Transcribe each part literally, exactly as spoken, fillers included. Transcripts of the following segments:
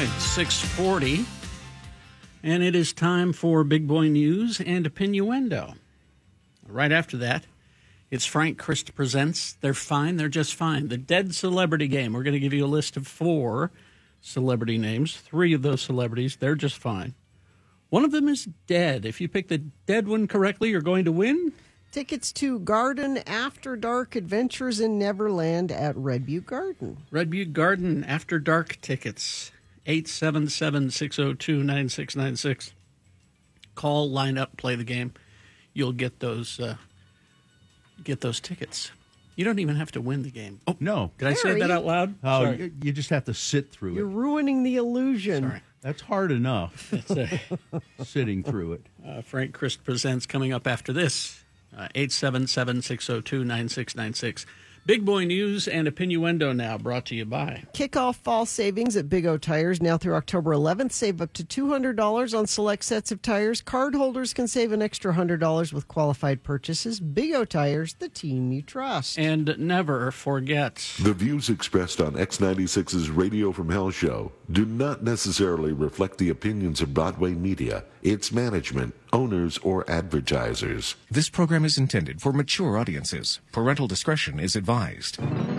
right, six forty, and it is time for Big Boy News and Opinioendo. Right after that, it's Frank Christ Presents They're Fine, They're Just Fine, the Dead Celebrity Game. We're going to give you a list of four celebrity names. Three of those celebrities, they're just fine. One of them is dead. If you pick the dead one correctly, you're going to win. Tickets to Garden After Dark Adventures in Neverland at Red Butte Garden. Red Butte Garden After Dark tickets, eight seven seven, six oh two, nine six nine six. Call, line up, play the game. You'll get those uh, get those tickets. You don't even have to win the game. Oh, no. Did I say Harry. that out loud? Oh, Sorry. you, you just have to sit through You're it. ruining the illusion. Sorry. That's hard enough, It's, uh, sitting through it. uh, Frank Christ Presents coming up after this. Uh, eight seven seven, six oh two, nine six nine six. Big Boy News and Opinioendo now brought to you by. Kick off fall savings at Big O Tires now through October eleventh. Save up to two hundred dollars on select sets of tires. Cardholders can save an extra one hundred dollars with qualified purchases. Big O Tires, the team you trust. And never forget. The views expressed on X ninety-six's Radio from Hell show do not necessarily reflect the opinions of Broadway Media, its management, owners, or advertisers. This program is intended for mature audiences. Parental discretion is advised.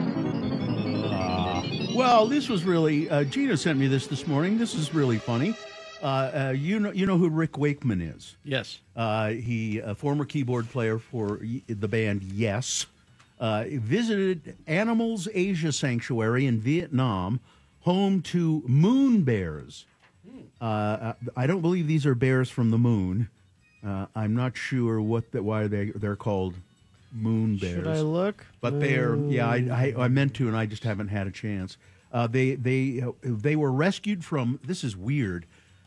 Well, this was really, uh, Gina sent me this this morning. This is really funny. Uh, uh, you know you know who Rick Wakeman is. Yes. Uh, he, a former keyboard player for the band Yes, uh, visited Animals Asia Sanctuary in Vietnam, home to moon bears. Uh, I don't believe these are bears from the moon. Uh, I'm not sure what the, why they, they're called moon bears. Should I look? But they're, yeah, I, I, I meant to, and I just haven't had a chance. Uh, they they uh, they were rescued from, this is weird,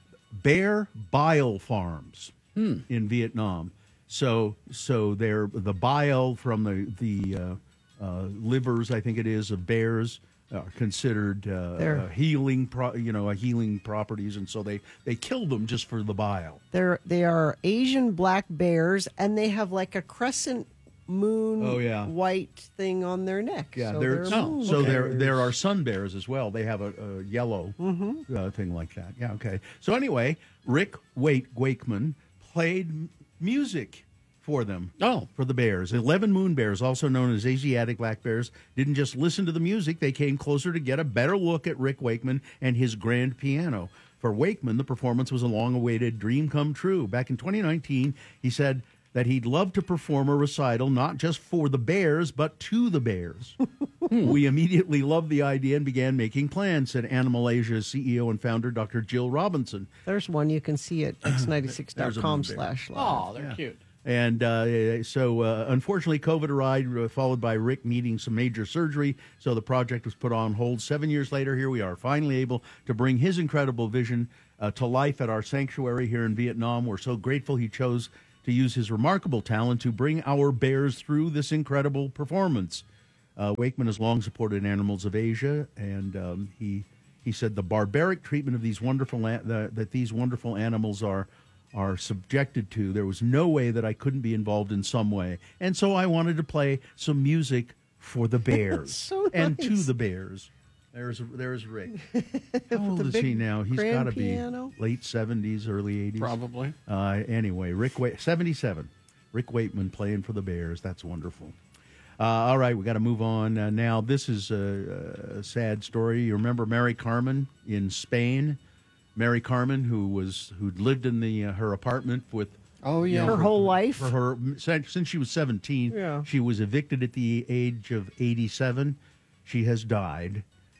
bear bile farms Hmm. in Vietnam. So so they're the bile from the the uh, uh, livers, I think it is, of bears are considered uh, They're- uh, healing, pro, you know, uh, healing properties, and so they they kill them just for the bile. They're, they are Asian black bears, and they have like a crescent moon Oh, yeah. white thing on their neck. Yeah, so there. they're oh, moon So there, bears. there are sun bears as well. They have a, a yellow uh, thing like that. Yeah, okay. So anyway, Rick Wake Wakeman played m- music for them. Oh. For the bears. Eleven moon bears, also known as Asiatic black bears, didn't just listen to the music. They came closer to get a better look at Rick Wakeman and his grand piano. For Wakeman, the performance was a long-awaited dream come true. Back in twenty nineteen, he said that he'd love to perform a recital not just for the bears, but to the bears. We immediately loved the idea and began making plans, said Animal Asia's C E O and founder, Doctor Jill Robinson. There's one you can see at x ninety-six dot com There's a moon bear. slash live. Oh, they're cute. And uh, so, uh, unfortunately, COVID arrived, uh, followed by Rick needing some major surgery. So the project was put on hold. Seven years later, here we are, finally able to bring his incredible vision uh, to life at our sanctuary here in Vietnam. We're so grateful he chose to use his remarkable talent to bring our bears through this incredible performance. Uh, Wakeman has long supported Animals of Asia, and um, he he said the barbaric treatment of these wonderful an- the, that these wonderful animals are are subjected to. There was no way that I couldn't be involved in some way, and so I wanted to play some music for the bears So and to nice. the bears. There's there's Rick. How old the is he big now? He's grand got to be piano? late seventies, early eighties. Probably. Uh, anyway, Rick Wa- seventy-seven. Rick Wakeman playing for the Bears. That's wonderful. Uh, all right, we got to move on uh, now. This is a, a sad story. You remember Mary Carmen in Spain? Mary Carmen, who was who'd lived in the uh, her apartment with Oh, you yeah. know, Her whole life? for her since since she was seventeen. Yeah. She was evicted at the age of eighty-seven. She has died.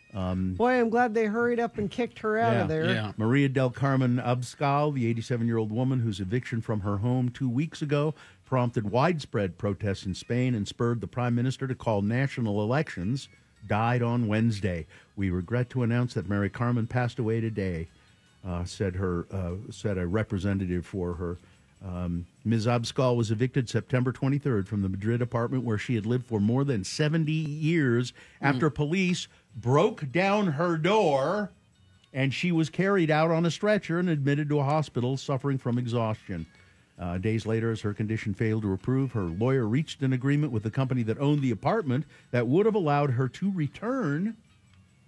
Boy, I'm glad they hurried up and kicked her out Yeah. of there. Yeah. Maria del Carmen Abascal, the eighty-seven-year-old woman whose eviction from her home two weeks ago prompted widespread protests in Spain and spurred the prime minister to call national elections, died on Wednesday. We regret to announce that Mary Carmen passed away today, uh, said her uh, said a representative for her. Um, Miz Abascal was evicted September twenty-third from the Madrid apartment where she had lived for more than seventy years after police broke down her door, and she was carried out on a stretcher and admitted to a hospital suffering from exhaustion. Uh, days later, as her condition failed to improve, her lawyer reached an agreement with the company that owned the apartment that would have allowed her to return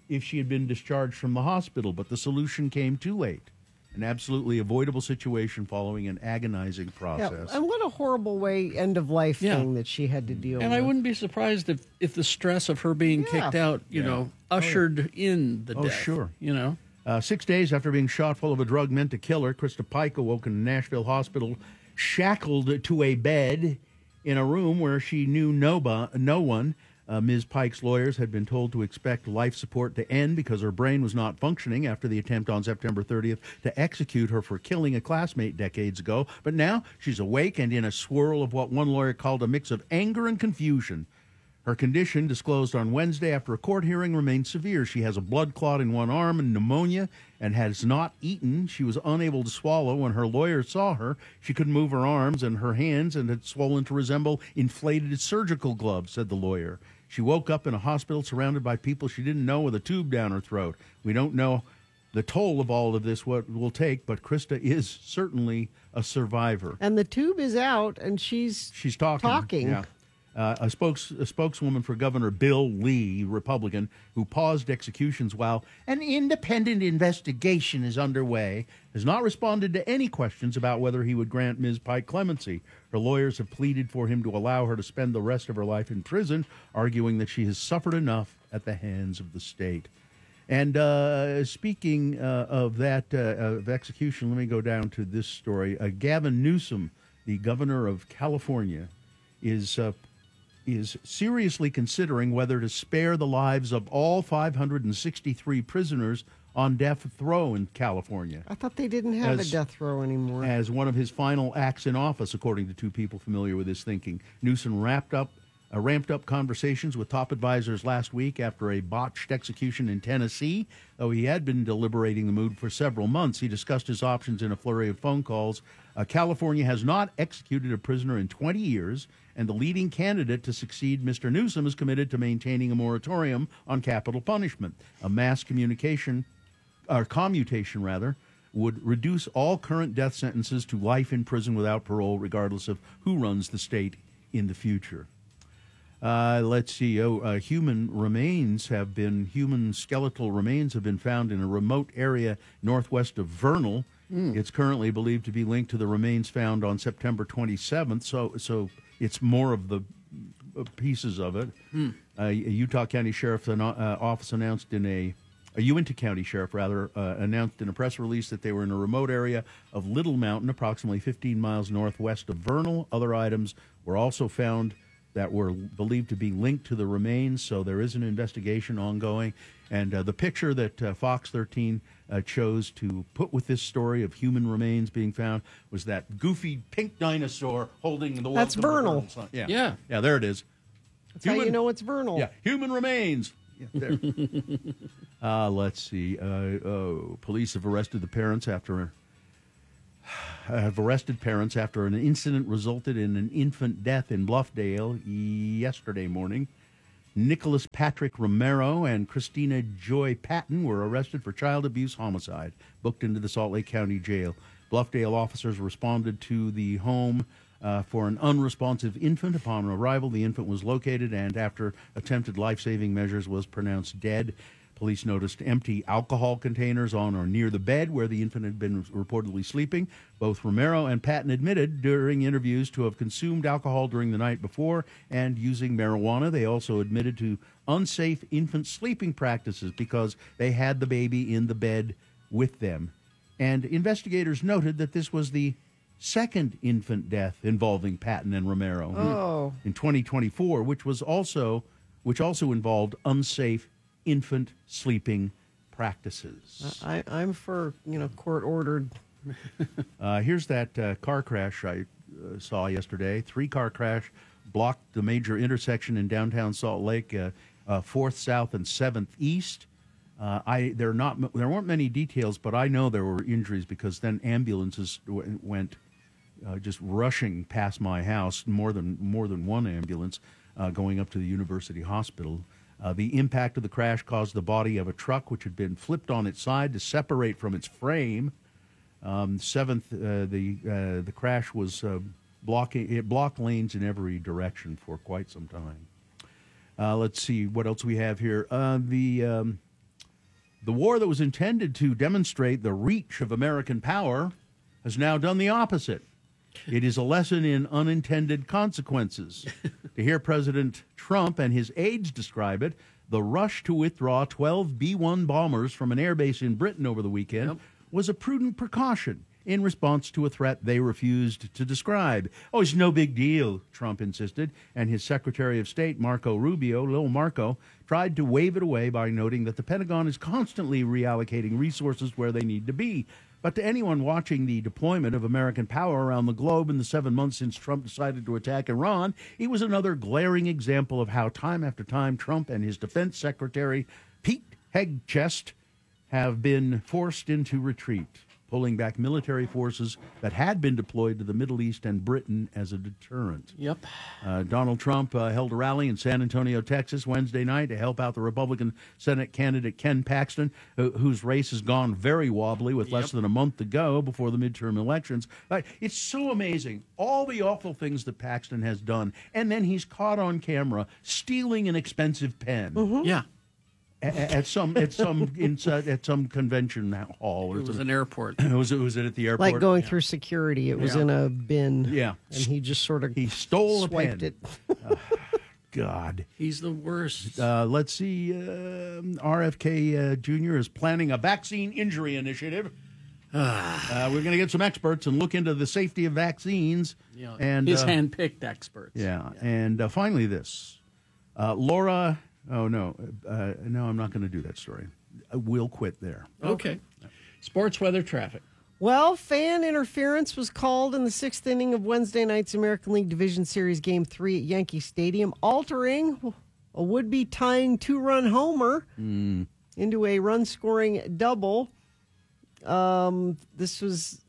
if she had been discharged from the hospital, but the solution came too late. An absolutely avoidable situation following an agonizing Yeah, process. and what a horrible way, end of life Yeah. thing that she had to deal And with. I wouldn't be surprised if, if the stress of her being Yeah. kicked out, you Yeah. know, ushered in the Oh, death. sure. You know? Uh, six days after being shot full of a drug meant to kill her, Krista Pike awoke in a Nashville hospital, shackled to a bed in a room where she knew no, bu- no one. Uh, Miz Pike's lawyers had been told to expect life support to end because her brain was not functioning after the attempt on September thirtieth to execute her for killing a classmate decades ago. But now she's awake and in a swirl of what one lawyer called a mix of anger and confusion. Her condition, disclosed on Wednesday after a court hearing, remains severe. She has a blood clot in one arm and pneumonia and has not eaten. She was unable to swallow. When her lawyer saw her, she couldn't move her arms and her hands and had swollen to resemble inflated surgical gloves, said the lawyer. She woke up in a hospital surrounded by people she didn't know with a tube down her throat. We don't know the toll of all of this, what it will take, but Krista is certainly a survivor. and the tube is out, and she's She's talking. Talking. Yeah. Uh, a, spokes, a spokeswoman for Governor Bill Lee, Republican, who paused executions while an independent investigation is underway, has not responded to any questions about whether he would grant Miz Pike clemency. Her lawyers have pleaded for him to allow her to spend the rest of her life in prison, arguing that she has suffered enough at the hands of the state. And uh, speaking uh, of that, uh, of execution, let me go down to this story. Uh, Gavin Newsom, the governor of California, is uh, is seriously considering whether to spare the lives of all five hundred sixty-three prisoners on death row in California I thought they didn't have As- a death row anymore. as one of his final acts in office, according to two people familiar with his thinking. Newsom wrapped up, uh, ramped up conversations with top advisors last week after a botched execution in Tennessee. Though he had been deliberating the move for several months, he discussed his options in a flurry of phone calls. Uh, California has not executed a prisoner in twenty years, and the leading candidate to succeed Mister Newsom is committed to maintaining a moratorium on capital punishment. A mass communication, or commutation rather, would reduce all current death sentences to life in prison without parole, regardless of who runs the state in the future. Uh, let's see. Oh, uh, human remains have been, human skeletal remains have been found in a remote area northwest of Vernal. It's currently believed to be linked to the remains found on September twenty-seventh. So, so it's more of the uh, pieces of it. Uh, a Utah County Sheriff's an- uh, Office announced in a a Uinta County Sheriff, rather, uh, announced in a press release that they were in a remote area of Little Mountain, approximately fifteen miles northwest of Vernal. Other items were also found that were believed to be linked to the remains, so there is an investigation ongoing. And uh, the picture that uh, Fox thirteen uh, chose to put with this story of human remains being found was that goofy pink dinosaur holding the That's welcome to Vernal. sign. Yeah. Yeah. Yeah, there it is. That's how you know it's Vernal. Yeah, human remains. Yeah, there. uh, let's see. Uh, oh, police have arrested the parents after have arrested parents after an incident resulted in an infant death in Bluffdale yesterday morning. Nicholas Patrick Romero and Christina Joy Patton were arrested for child abuse homicide, booked into the Salt Lake County Jail. Bluffdale officers responded to the home uh, for an unresponsive infant. Upon arrival, the infant was located and, after attempted life-saving measures, was pronounced dead. Police noticed empty alcohol containers on or near the bed where the infant had been reportedly sleeping. Both Romero and Patton admitted during interviews to have consumed alcohol during the night before and using marijuana. They also admitted to unsafe infant sleeping practices because they had the baby in the bed with them. And investigators noted that this was the second infant death involving Patton and Romero Oh. in twenty twenty-four, which was also which also involved unsafe infant sleeping practices. I, I'm for, you know, court ordered. Uh, here's that uh, car crash I uh, saw yesterday. Three-car crash blocked the major intersection in downtown Salt Lake, uh, uh, fourth South and seventh East. Uh, I there not there weren't many details, but I know there were injuries because then ambulances w- went uh, just rushing past my house. More than more than one ambulance uh, going up to the University Hospital. Uh, the impact of the crash caused the body of a truck, which had been flipped on its side, to separate from its frame. Um, seventh, uh, the uh, the crash was uh, blocking it blocked lanes in every direction for quite some time. Uh, let's see what else we have here. Uh, the um, The war that was intended to demonstrate the reach of American power has now done the opposite. It is a lesson in unintended consequences. To hear President Trump and his aides describe it, the rush to withdraw twelve B one bombers from an airbase in Britain over the weekend yep. was a prudent precaution in response to a threat they refused to describe. Oh, it's no big deal, Trump insisted, and his Secretary of State, Marco Rubio, Lil Marco, tried to wave it away by noting that the Pentagon is constantly reallocating resources where they need to be. But to anyone watching the deployment of American power around the globe in the seven months since Trump decided to attack Iran, it was another glaring example of how time after time Trump and his Defense Secretary, Pete Hegseth, have been forced into retreat, pulling back military forces that had been deployed to the Middle East and Britain as a deterrent. Yep. Uh, Donald Trump uh, held a rally in San Antonio, Texas, Wednesday night to help out the Republican Senate candidate Ken Paxton, uh, whose race has gone very wobbly with yep. less than a month to go before the midterm elections. Uh, it's so amazing, all the awful things that Paxton has done, and then he's caught on camera stealing an expensive pen. Mm-hmm. Yeah. At, at some at some inside at some convention hall, or it was some, an airport. was it was it at the airport? Like going yeah. through security, it was yeah. in a bin. Yeah, and he just sort of he stole a swiped pen. it. uh, God, he's the worst. Uh, let's see. Uh, R F K uh, Junior is planning a vaccine injury initiative. uh, we're going to get some experts and look into the safety of vaccines. Yeah, and his uh, hand-picked experts. Yeah, yeah. and uh, finally this, uh, Laura. Oh, no. Uh, no, I'm not going to do that story. I will quit there. Okay. Sports, weather, traffic. Well, fan interference was called in the sixth inning of Wednesday night's American League Division Series Game three at Yankee Stadium, altering a would-be tying two-run homer mm. into a run-scoring double. Um, this was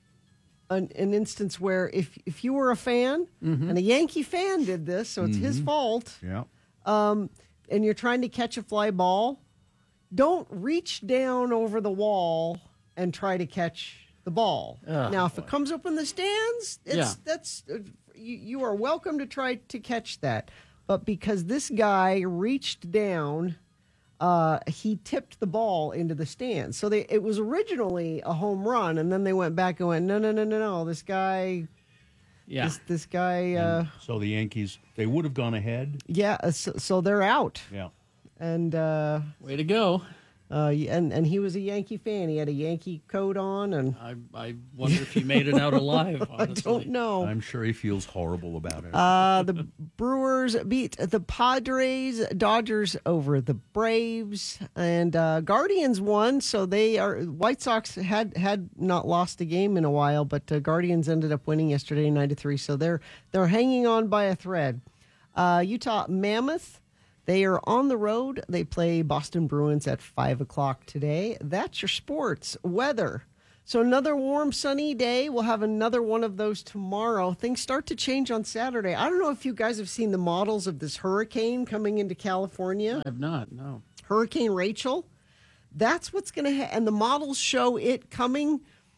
an, an instance where if, if you were a fan, mm-hmm. and a Yankee fan did this, so it's mm-hmm. his fault. Yeah. Um, and you're trying to catch a fly ball, don't reach down over the wall and try to catch the ball. Oh, now, if boy. it comes up in the stands, it's, yeah. that's uh, you, you are welcome to try to catch that. But because this guy reached down, uh, he tipped the ball into the stands. So they, it was originally a home run, and then they went back and went, no, no, no, no, no, this guy... Yeah. This, this guy. Uh, so the Yankees, they would have gone ahead. Yeah. So, so they're out. Yeah. And uh, way to go. Uh, and and he was a Yankee fan. He had a Yankee coat on, and I I wonder if he made it out alive. Honestly. I don't know. I'm sure he feels horrible about it. Uh, the Brewers beat the Padres, Dodgers over the Braves, and uh, Guardians won. So they are White Sox had had not lost a game in a while, but uh, Guardians ended up winning yesterday, nine to three. So they're they're hanging on by a thread. Uh, Utah Mammoth. They are on the road. They play Boston Bruins at five o'clock today. That's your sports. Weather. So another warm, sunny day. We'll have another one of those tomorrow. Things start to change on Saturday. I don't know if you guys have seen the models of this hurricane coming into California. I have not, no. Hurricane Rachel. That's what's going to happen. And the models show it coming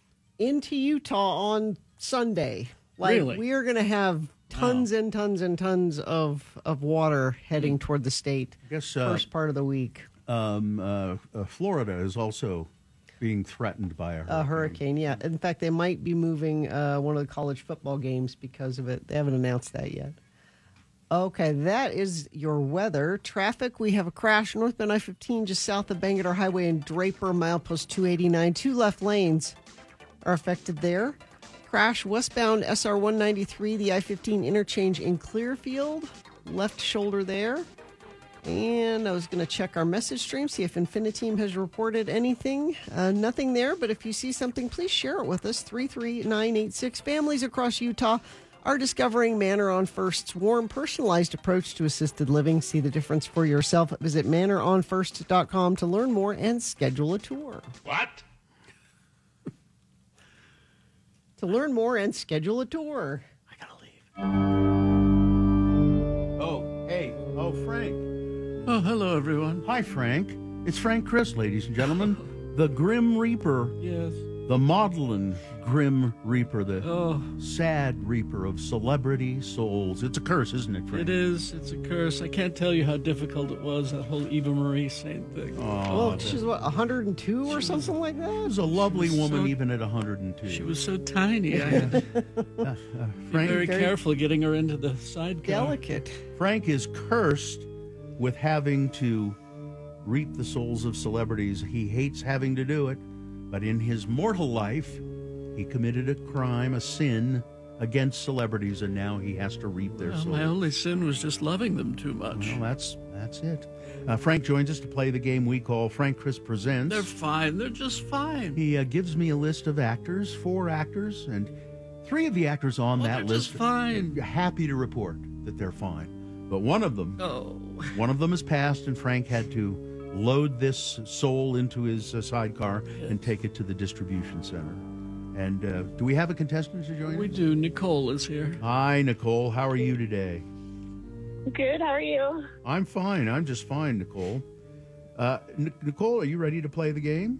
into Utah on Sunday. Like, really? We are going to have tons wow. and tons and tons of, of water heading toward the state. I guess, uh, first part of the week. Um, uh, uh, Florida is also being threatened by a hurricane. A hurricane, yeah. In fact, they might be moving uh, one of the college football games because of it. They haven't announced that yet. Okay, that is your weather. Traffic, we have a crash northbound I fifteen just south of Bangerter Highway and Draper, milepost two eighty-nine. Two left lanes are affected there. Crash westbound S R one ninety-three, the I fifteen interchange in Clearfield. Left shoulder there. And I was going to check our message stream, see if Infiniteam has reported anything. Uh, nothing there, but if you see something, please share it with us. three three nine eight six. Families across Utah are discovering Manor on First's warm, personalized approach to assisted living. See the difference for yourself. Visit manor on first dot com to learn more and schedule a tour. What? To learn more and schedule a tour. I gotta leave. Oh, hey. Oh, Frank. Oh, hello, everyone. Hi, Frank. It's Frank Chris, ladies and gentlemen. The Grim Reaper. Yes. the maudlin, grim reaper, the Oh, sad reaper of celebrity souls. It's a curse, isn't it, Frank? it is. It's a curse. I can't tell you how difficult it was, that whole Eva Marie Saint thing. Well, she's what, one hundred two or something like She that? was a lovely was woman, so- even at one hundred two. She was so tiny. I had to Uh, uh, be Frank, very very careful getting her into the sidecar. Delicate. Frank is cursed with having to reap the souls of celebrities. He hates having to do it, but in his mortal life, he committed a crime, a sin against celebrities, and now he has to reap their Well, souls. my only sin was just loving them too much. Well, that's that's it. Uh, Frank joins us to play the game we call Frank Chris Presents. They're fine. They're just fine. He uh, gives me a list of actors, four actors, and three of the actors on Oh, that they're list just fine. are happy to report that they're fine. But one of them, Oh, one of them has passed, and Frank had to load this soul into his uh, sidecar and take it to the distribution center. And uh, do we have a contestant to join we us? do. Nicole is here. Hi, Nicole. How are you today? Good. How are you? I'm fine. I'm just fine, Nicole. Uh, N- Nicole, are you ready to play the game?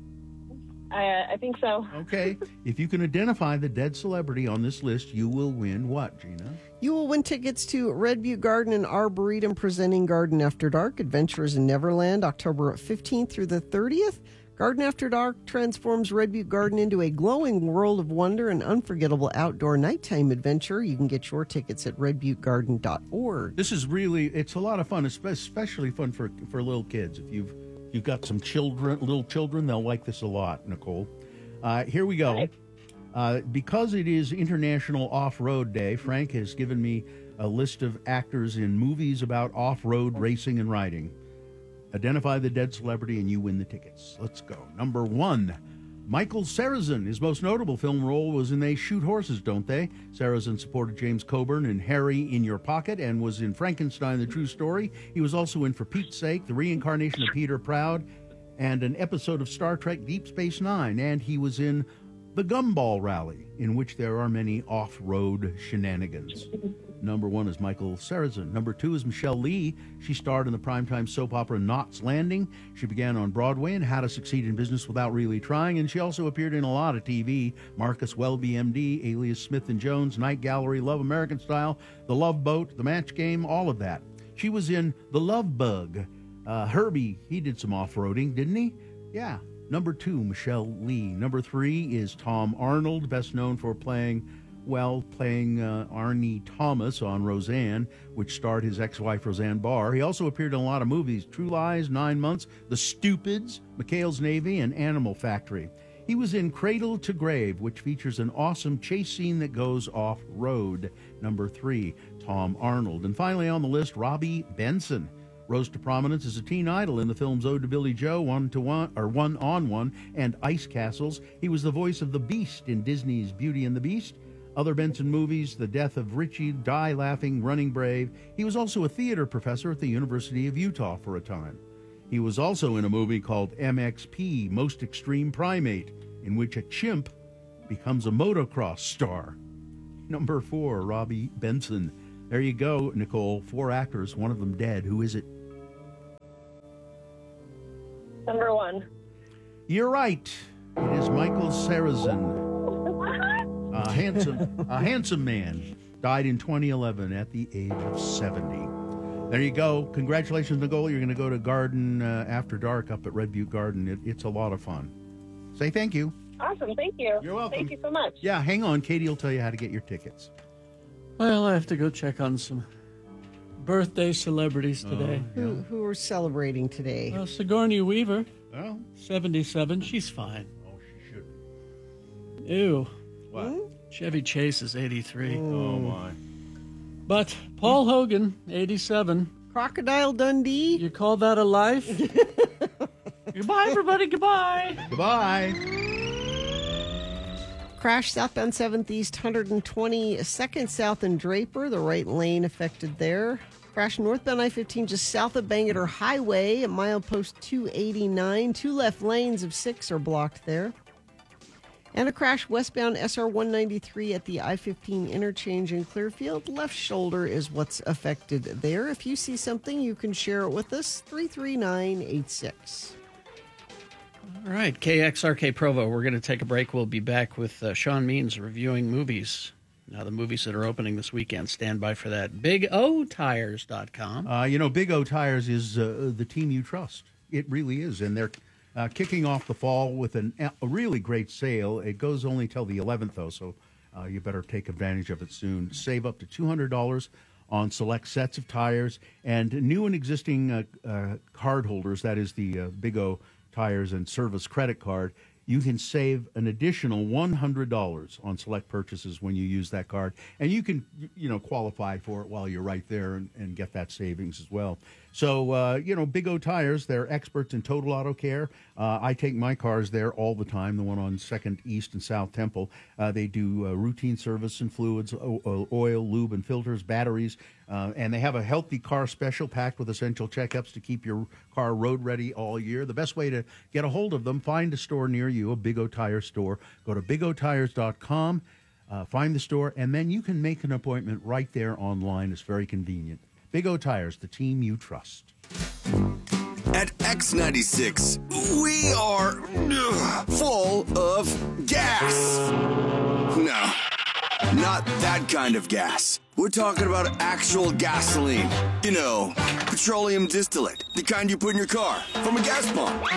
I, I think so. Okay. If you can identify the dead celebrity on this list, you will win what, Gina? You will win tickets to Red Butte Garden and Arboretum presenting Garden After Dark, Adventures in Neverland, October fifteenth through the thirtieth. Garden After Dark transforms Red Butte Garden into a glowing world of wonder and unforgettable outdoor nighttime adventure. You can get your tickets at red butte garden dot org. This is really, it's a lot of fun, espe- especially fun for, for little kids. If you've you've got some children, little children, they'll like this a lot, Nicole. Uh, here we go. Uh, because it is International Off-Road Day, Frank has given me a list of actors in movies about off-road racing and riding. Identify the dead celebrity and you win the tickets. Let's go. Number one, Michael Sarrazin. His most notable film role was in They Shoot Horses, Don't They? Sarrazin supported James Coburn in Harry in Your Pocket and was in Frankenstein, the True Story. He was also in For Pete's Sake, the reincarnation of Peter Proud, and an episode of Star Trek Deep Space Nine. And he was in The Gumball Rally, in which there are many off-road shenanigans. Number one is Michael Sarrazin. Number two is Michelle Lee. She starred in the primetime soap opera Knots Landing. She began on Broadway in How to Succeed in Business Without Really Trying, and she also appeared in a lot of T V. Marcus Welby, M D, Alias Smith and Jones, Night Gallery, Love American Style, The Love Boat, The Match Game, all of that. She was in The Love Bug. Uh, Herbie, he did some off-roading, didn't he? Yeah. Number two, Michelle Lee. Number three is Tom Arnold, best known for playing, well, playing uh, Arnie Thomas on Roseanne, which starred his ex-wife Roseanne Barr. He also appeared in a lot of movies: True Lies, Nine Months, The Stupids, McHale's Navy, and Animal Factory. He was in Cradle to Grave, which features an awesome chase scene that goes off-road. Number three, Tom Arnold. And finally on the list, Robbie Benson. Rose to prominence as a teen idol in the films Ode to Billy Joe, One to One, or One on One, and Ice Castles. He was the voice of the Beast in Disney's Beauty and the Beast. Other Benson movies: The Death of Richie, Die Laughing, Running Brave. He was also a theater professor at the University of Utah for a time. He was also in a movie called M X P, Most Extreme Primate, in which a chimp becomes a motocross star. Number four, Robbie Benson. There you go, Nicole. Four actors, one of them dead. Who is it? Number one. You're right. It is Michael Sarrazin. A handsome, a handsome man. Died in twenty eleven at the age of seventy. There you go. Congratulations, Nicole. You're going to go to Garden uh, After Dark up at Red Butte Garden. It, it's a lot of fun. Say thank you. Awesome. Thank you. You're welcome. Thank you so much. Yeah, hang on. Katie will tell you how to get your tickets. Well, I have to go check on some birthday celebrities today. Who, who are celebrating today? Well, Sigourney Weaver, Oh, seventy-seven. She's fine. oh, she should. Ew. What? Chevy Chase is eighty-three. Oh, my. But Paul Hogan, eighty-seven. Crocodile Dundee? You call that a life? Goodbye, everybody. Goodbye. Goodbye. Crash southbound seventh East, one hundred twenty-second South and Draper, the right lane affected there. Crash northbound I fifteen just south of Bangerter Highway at milepost two eighty-nine. Two left lanes of six are blocked there. And a crash westbound S R one ninety-three at the I fifteen interchange in Clearfield. Left shoulder is what's affected there. If you see something, you can share it with us, three three nine eight six. All right, K X R K Provo. We're going to take a break. We'll be back with uh, Sean Means reviewing movies. Now, the movies that are opening this weekend. Stand by for that. Big O Tires dot com. Uh, you know, Big O Tires is uh, the team you trust. It really is. And they're uh, kicking off the fall with an, a really great sale. It goes only till the eleventh, though, so uh, you better take advantage of it soon. Save up to two hundred dollars on select sets of tires. And new and existing uh, uh, card holders, that is the uh, Big O Tires and Service credit card, you can save an additional one hundred dollars on select purchases when you use that card. And you can, you know, qualify for it while you're right there and, and get that savings as well. So, uh, you know, Big O Tires, they're experts in total auto care. Uh, I take my cars there all the time, the one on second East and South Temple. Uh, they do uh, routine service and fluids, o- oil, lube, and filters, batteries. Uh, and they have a healthy car special packed with essential checkups to keep your car road ready all year. The best way to get a hold of them, find a store near you, a Big O Tire store. Go to big o tires dot com, uh, find the store, and then you can make an appointment right there online. It's very convenient. Big O Tires, the team you trust. At X ninety-six, we are ugh, full of gas. No, not that kind of gas. We're talking about actual gasoline. You know, petroleum distillate, the kind you put in your car from a gas pump.